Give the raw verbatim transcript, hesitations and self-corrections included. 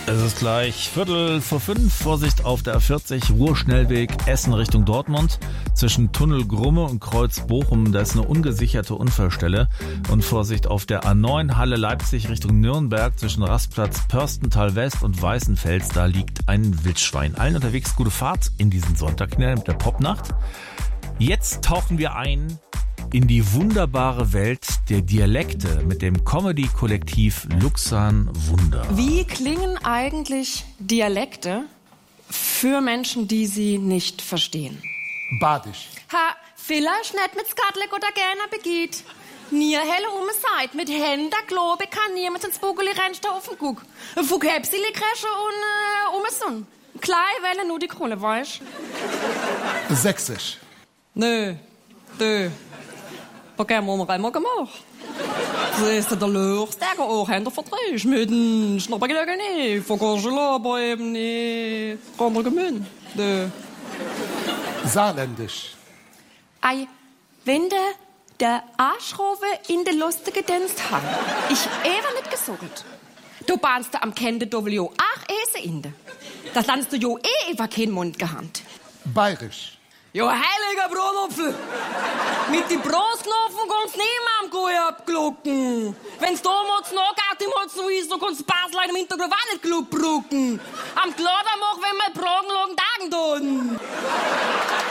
Es ist gleich Viertel vor fünf. Vorsicht auf der A vierzig, Ruhrschnellweg Essen Richtung Dortmund. Zwischen Tunnel Grumme und Kreuz Bochum, da ist eine ungesicherte Unfallstelle. Und Vorsicht auf der A neun Halle Leipzig Richtung Nürnberg. Zwischen Rastplatz Pörstental West und Weißenfels, da liegt ein Wildschwein. Allen unterwegs gute Fahrt in diesen Sonntag mit der Popnacht. Jetzt tauchen wir ein in die wunderbare Welt der Dialekte mit dem Comedy-Kollektiv Luxan Wunder. Wie klingen eigentlich Dialekte für Menschen, die sie nicht verstehen? Badisch. Ha, vielleicht nicht mit Skatlik oder gerne begeht. Nie helle um Seid, mit Händen Globe kann niemand ins Bugeli rennst auf den Guck. Fuck Hepsili Kresche und äh, um Sonn. Klein Welle nur die Krone, weißt? Sächsisch. Nö, nö. Was haben wir einmal gemacht? Das ist der Luchs, der auch Hände verdreht. Mit dem Schnappergelöge nicht. Vergorschel aber eben nicht. Andere Gemünd. Nö. Saarländisch. Ei, wenn der, der Arschrowe in der lustige Dienst hat. Ich eher nicht gesucht. Du bahnst am Kende Dovelio ach ese inde. Das landest du jo eh über keinen Mund gehabt. Bayerisch. Jo, heiliger Brotopfel! Mit die Brostknopfen kannst niemand gut abglucken. Wenn's damals noch geht, die mal so ist, so kannst du Basel im Hintergrund auch nicht klug brucken. Am Glader mach, wenn wir Bragenlagen Tagen tun.